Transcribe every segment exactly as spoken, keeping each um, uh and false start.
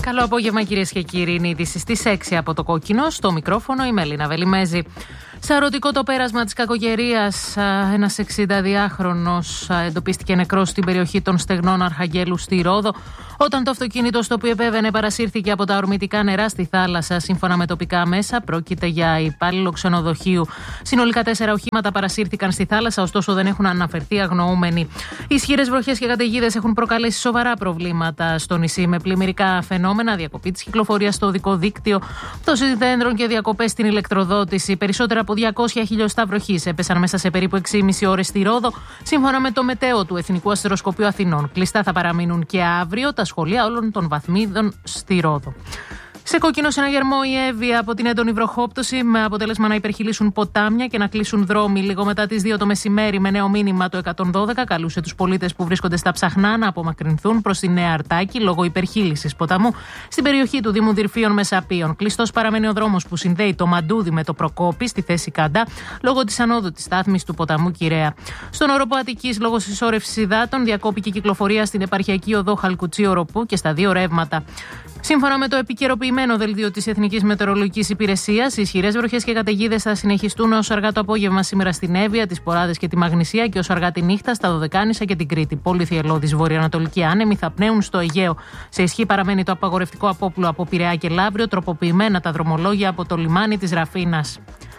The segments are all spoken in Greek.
Καλό απόγευμα, κυρίες και κύριοι. Είναι είδηση στις έξι από το Κόκκινο. Στο μικρόφωνο η Μελίνα Βελιμέζη. Σαρωτικό το πέρασμα της κακοκαιρίας. Ένας εξηνταδυάχρονος εντοπίστηκε νεκρός στην περιοχή των Στεγνών Αρχαγγέλου στη Ρόδο, όταν το αυτοκίνητο στο οποίο επέβαινε παρασύρθηκε από τα ορμητικά νερά στη θάλασσα. Σύμφωνα με τοπικά μέσα, πρόκειται για υπάλληλο ξενοδοχείου. Συνολικά τέσσερα οχήματα παρασύρθηκαν στη θάλασσα, ωστόσο δεν έχουν αναφερθεί αγνοούμενοι. Ισχυρές βροχές και καταιγίδες έχουν προκαλέσει σοβαρά προβλήματα στο νησί, με πλημμυρικά φαινόμενα, διακοπή της κυκλοφορίας στο οδικό δίκτυο, πτώση δέντρων και διακοπές στην ηλεκτροδότηση. Περισσότερα από διακόσια χιλιοστά βροχής έπεσαν μέσα σε περίπου έξι και μισή ώρες στη Ρόδο, σύμφωνα με το μετέο του Εθνικού Αστεροσκοπείου Αθηνών. Κλειστά θα παραμείνουν και αύριο τα σχολεία όλων των βαθμίδων στη Ρόδο. Σε κόκκινο συναγερμό η Εύβοια από την έντονη βροχόπτωση, με αποτέλεσμα να υπερχειλήσουν ποτάμια και να κλείσουν δρόμοι λίγο μετά τις δύο το μεσημέρι. Με νέο μήνυμα το εκατόν δώδεκα καλούσε τους πολίτες που βρίσκονται στα Ψαχνά να απομακρυνθούν προς τη Νέα Αρτάκη λόγω υπερχείλησης ποταμού στην περιοχή του Δήμου Δυρφίων Μεσαπίων. Κλειστός παραμένει ο δρόμος που συνδέει το Μαντούδι με το Προκόπη στη θέση Καντά λόγω της ανόδου της στάθμης του ποταμού Κυραία. Στον όροπο Αττικής, λόγω συσσόρευσης υδάτων, διακόπηκε η κυκλοφορία στην επαρχιακή οδό Χαλκουτσί Οροπού και στα δύο ρεύματα. Σύμφωνα με το επικαιροποιημένο δελτίο της Εθνικής Μετεωρολογικής Υπηρεσίας, οι ισχυρές βροχές και καταιγίδες θα συνεχιστούν ως αργά το απόγευμα σήμερα στην Εύβοια, τις Ποράδες και τη Μαγνησία και ως αργά τη νύχτα στα Δωδεκάνησα και την Κρήτη. Πολύ θυελλώδεις βορειοανατολικοί άνεμοι θα πνέουν στο Αιγαίο. Σε ισχύ παραμένει το απαγορευτικό απόπλου από Πειραιά και Λαύριο, τροποποιημένα τα δρομολόγια από το λιμάνι της Ραφίνας.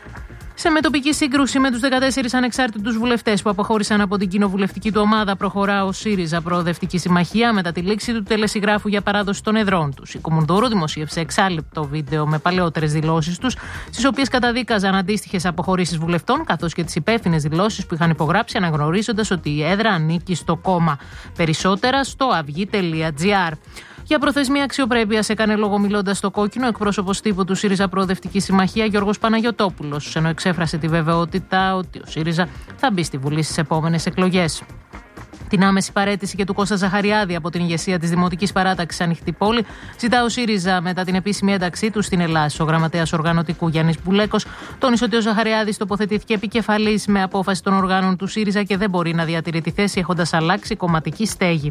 Σε μετοπική σύγκρουση με τους δεκατέσσερις ανεξάρτητους βουλευτές που αποχώρησαν από την κοινοβουλευτική του ομάδα, προχωρά ο ΣΥΡΙΖΑ Προοδευτική Συμμαχία μετά τη λήξη του τελεσυγράφου για παράδοση των εδρών τους. Η Κουμουνδούρου δημοσίευσε εξάλειπτο βίντεο με παλαιότερες δηλώσεις τους, στις οποίες καταδίκαζαν αντίστοιχες αποχωρήσεις βουλευτών, καθώς και τις υπεύθυνες δηλώσεις που είχαν υπογράψει, αναγνωρίζοντας ότι η έδρα ανήκει στο κόμμα. Περισσότερα στο αυγή τελεία τζι άρ. Για προθεσμία αξιοπρέπειας έκανε λόγο μιλώντας στο Κόκκινο εκπρόσωπος τύπου του ΣΥΡΙΖΑ Προοδευτική Συμμαχία Γιώργος Παναγιωτόπουλος, ενώ εξέφρασε τη βεβαιότητα ότι ο ΣΥΡΙΖΑ θα μπει στη Βουλή στις επόμενες εκλογές. Την άμεση παραίτηση και του Κώστα Ζαχαριάδη από την ηγεσία της Δημοτικής Παράταξης Ανοιχτή Πόλη ζητά ο ΣΥΡΙΖΑ μετά την επίσημη ένταξή του στην Ελλάδα. Ο γραμματέας οργανωτικού Γιάννης Μπουλέκος τόνισε ότι ο Ζαχαριάδης τοποθετήθηκε επικεφαλής με απόφαση των οργάνων του ΣΥΡΙΖΑ και δεν μπορεί να διατηρεί τη θέση έχοντας αλλάξει κομματική στέγη.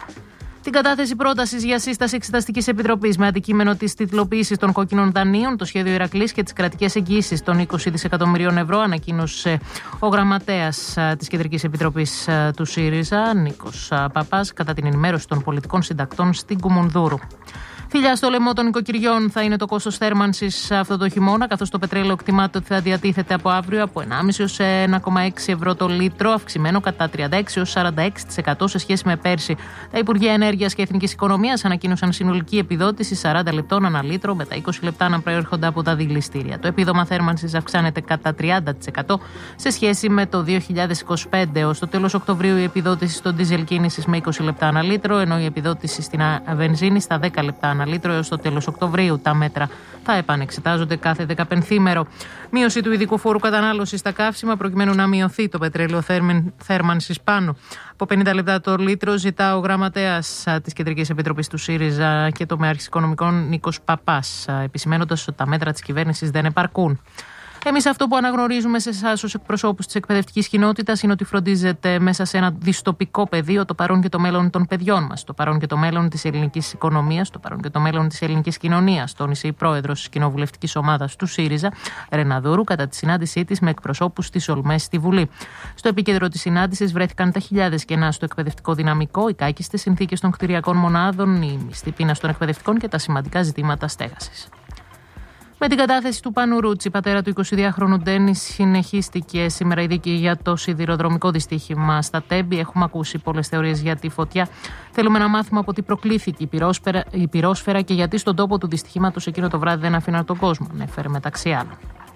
Την κατάθεση πρότασης για σύσταση Εξεταστικής Επιτροπής με αντικείμενο της τιτλοποίησης των κόκκινων δανείων, το σχέδιο Ηρακλής και τις κρατικές εγγύησεις των είκοσι δισεκατομμυρίων ευρώ ανακοίνωσε ο γραμματέας της Κεντρικής Επιτροπής του ΣΥΡΙΖΑ, Νίκος Παπάς, κατά την ενημέρωση των πολιτικών συντακτών στην Κουμουνδούρου. Θηλιά στο λαιμό των οικοκυριών θα είναι το κόστος θέρμανσης αυτό το χειμώνα, καθώς το πετρέλαιο εκτιμάται ότι θα διατίθεται από αύριο από ενάμιση έως ένα κόμμα έξι ευρώ το λίτρο, αυξημένο κατά τριάντα έξι έως σαράντα έξι τοις εκατό σε σχέση με πέρσι. Τα Υπουργεία Ενέργειας και Εθνικής Οικονομίας ανακοίνωσαν συνολική επιδότηση σαράντα λεπτών ανά λίτρο, με τα είκοσι λεπτά να προέρχονται από τα δηληστήρια. Το επίδομα θέρμανσης αυξάνεται κατά τριάντα τοις εκατό σε σχέση με το δύο χιλιάδες είκοσι πέντε. Ως το τέλος Οκτωβρίου η επιδότηση στο ντίζελ κίνησης με είκοσι λεπτά ανά λίτρο, ενώ η επιδότηση στην βενζίνη στα δέκα λεπτά ανά λίτρο έως το τέλος Οκτωβρίου. Τα μέτρα θα επανεξετάζονται κάθε δεκαπενθήμερο. Μείωση του ειδικού φόρου κατανάλωσης στα καύσιμα προκειμένου να μειωθεί το πετρέλαιο θέρμανσης πάνω από πενήντα λεπτά το λίτρο, ζητά ο γραμματέας της Κεντρικής Επιτροπής του ΣΥΡΙΖΑ και τομέαρχης οικονομικών Νίκος Παπάς, επισημένοντας ότι τα μέτρα της κυβέρνησης δεν επαρκούν. Εμείς αυτό που αναγνωρίζουμε σε εσάς ως εκπροσώπους της εκπαιδευτικής κοινότητας είναι ότι φροντίζετε μέσα σε ένα δυστοπικό πεδίο το παρόν και το μέλλον των παιδιών μας, το παρόν και το μέλλον της ελληνικής οικονομίας, το παρόν και το μέλλον της ελληνικής κοινωνίας, τόνισε η πρόεδρος της κοινοβουλευτικής ομάδας του ΣΥΡΙΖΑ, Ρεναδούρου, κατά τη συνάντησή της με εκπροσώπους της ΟΛΜΕΣ στη Βουλή. Στο επίκεντρο της συνάντησης βρέθηκαν τα χιλιάδες κενά στο εκπαιδευτικό δυναμικό, οι κάκιστες συνθήκες των κτηριακών μονάδων, η μισθή πείνας των εκπαιδευτικών και τα σημαντικά ζητήματα στέγασης. Με την κατάθεση του Πάνου Ρούτσι, πατέρα του εικοσιδυάχρονου Ντένις, συνεχίστηκε σήμερα η δίκη για το σιδηροδρομικό δυστύχημα στα Τέμπη. Έχουμε ακούσει πολλές θεωρίες για τη φωτιά. Θέλουμε να μάθουμε από τι προκλήθηκε η πυρόσφαιρα, η πυρόσφαιρα και γιατί στον τόπο του δυστυχήματος εκείνο το βράδυ δεν αφήναν τον κόσμο, ανέφερε μεταξύ άλλων.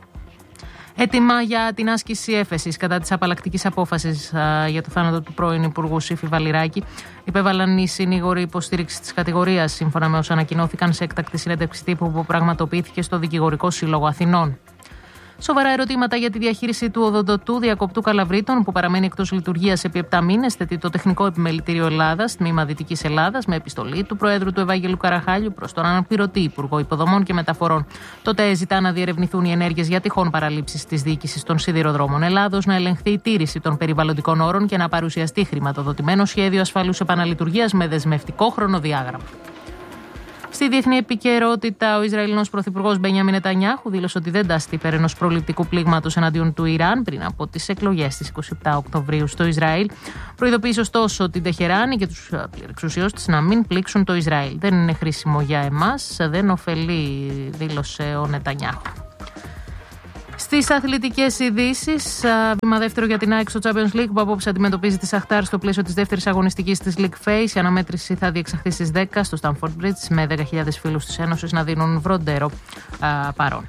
Έτοιμα για την άσκηση έφεσης κατά της απαλλακτικής απόφασης για το θάνατο του πρώην Υπουργού Σύφη Βαλιράκη υπέβαλαν οι συνήγοροι υποστήριξη της κατηγορίας, σύμφωνα με όσα ανακοινώθηκαν σε έκτακτη συνέντευξη τύπου που πραγματοποιήθηκε στο Δικηγορικό Σύλλογο Αθηνών. Σοβαρά ερωτήματα για τη διαχείριση του οδοντοτού διακοπτού Καλαβρίτων, που παραμένει εκτός λειτουργίας επί επτά μήνες, θέτει το Τεχνικό Επιμελητήριο Ελλάδας, τμήμα Δυτικής Ελλάδας, με επιστολή του Προέδρου του Ευάγγελου Καραχάλιου προς τον αναπληρωτή Υπουργό Υποδομών και Μεταφορών. Τότε ζητά να διερευνηθούν οι ενέργειες για τυχόν παραλήψεις της διοίκησης των σιδηροδρόμων Ελλάδος, να ελεγχθεί η τήρηση των περιβαλλοντικών όρων και να παρουσιαστεί χρηματοδοτημένο σχέδιο ασφαλούς επαναλειτουργίας με δεσμευτικό χρονοδιάγραμμα. Στη διεθνή επικαιρότητα, ο Ισραηλινός πρωθυπουργός Μπενιάμιν Νετανιάχου δήλωσε ότι δεν τάσσεται υπέρ ενός προληπτικού πλήγματος εναντίον του Ιράν πριν από τις εκλογές της εικοστή εβδόμη Οκτωβρίου στο Ισραήλ. Προειδοποίησε ωστόσο την Τεχεράνη και τους πληρεξουσιώους της να μην πλήξουν το Ισραήλ. Δεν είναι χρήσιμο για εμάς, δεν ωφελεί, δήλωσε ο Νετανιάχου. Στις αθλητικές ειδήσεις, βήμα δεύτερο για την ΑΕΚ στο Champions League που απόψε αντιμετωπίζει τη Σαχτάρ στο πλαίσιο της δεύτερης αγωνιστικής της League Phase. Η αναμέτρηση θα διεξαχθεί στις δέκα στο Stamford Bridge με δέκα χιλιάδες φίλους της Ένωσης να δίνουν βροντέρο α, παρόν.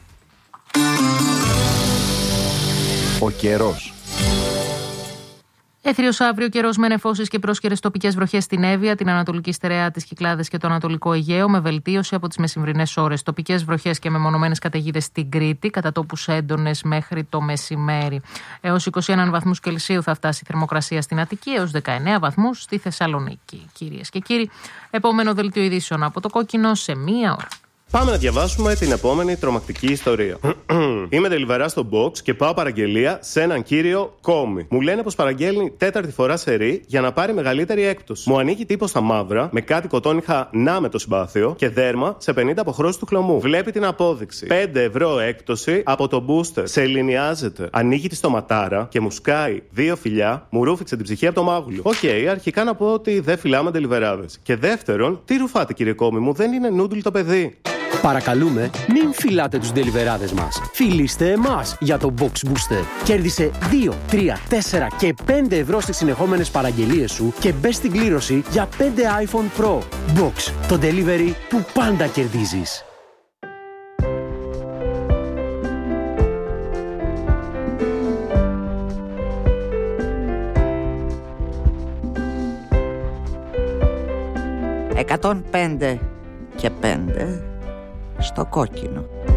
Ο καιρός. Έθριος αύριο καιρός με νεφώσεις και πρόσκαιρες τοπικές βροχές στην Εύβοια, την Ανατολική Στερεά, τις Κυκλάδες και το Ανατολικό Αιγαίο, με βελτίωση από τις μεσημβρινές ώρες. Τοπικές βροχές και μεμονωμένες καταιγίδες στην Κρήτη, κατά τόπους έντονες μέχρι το μεσημέρι. Έως είκοσι ένα βαθμούς Κελσίου θα φτάσει η θερμοκρασία στην Αττική, έως δεκαεννέα βαθμούς στη Θεσσαλονίκη. Κυρίες και κύριοι, επόμενο δελτίο ειδήσεων από το Κόκκινο σε μία ώρα. Πάμε να διαβάσουμε την επόμενη τρομακτική ιστορία. Είμαι delivery στο box και πάω παραγγελία σε έναν κύριο Κόμι. Μου λένε πως παραγγέλνει τέταρτη φορά σερί για να πάρει μεγαλύτερη έκπτωση. Μου ανοίγει τύπο στα μαύρα με κάτι κοτόνιχα να με το συμπάθειο και δέρμα σε πενήντα αποχρώσεις του χλωμού. Βλέπει την απόδειξη. πέντε ευρώ έκπτωση από το booster. Σε ελληνιάζεται. Ανοίγει τη στοματάρα και μου σκάει δύο φιλιά, μου ρούφηξε την ψυχή από το μάγουλο. Οκ, okay, αρχικά να πω ότι δεν φυλάμε deliverάδες. Και δεύτερον, τι ρουφάτε κύριε Κόμι μου, δεν είναι νούντλ το παιδί. Παρακαλούμε, μην φυλάτε τους ντελιβεράδες μας. Φιλήστε εμάς για το Box Booster. Κέρδισε δύο, τρία, τέσσερα και πέντε ευρώ στις συνεχόμενες παραγγελίες σου και μπες στην κλήρωση για πέντε iPhone Pro. Box, το delivery που πάντα κερδίζεις. εκατόν πέντε και πέντε στο Κόκκινο.